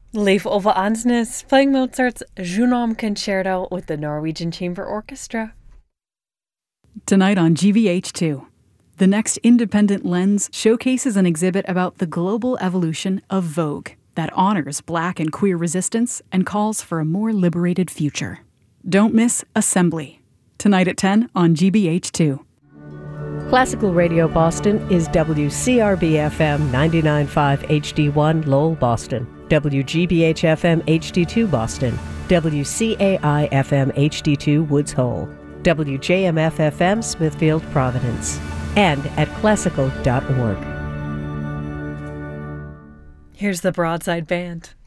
Leif Ove Ansnes playing Mozart's Junon Concerto with the Norwegian Chamber Orchestra. Tonight on GBH2, the next independent lens showcases an exhibit about the global evolution of Vogue that honors Black and queer resistance and calls for a more liberated future. Don't miss Assembly, tonight at 10 on GBH2. Classical Radio Boston is WCRB-FM 99.5 HD1 Lowell, Boston, WGBH-FM HD2 Boston, WCAI-FM HD2 Woods Hole, WJMF-FM Smithfield, Providence, and at classical.org. Here's the Broadside Band.